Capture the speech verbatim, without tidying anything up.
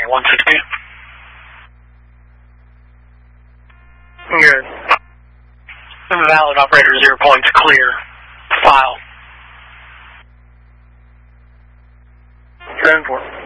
one sixty. Good. Valid, operator, zero points, clear. File. ten four.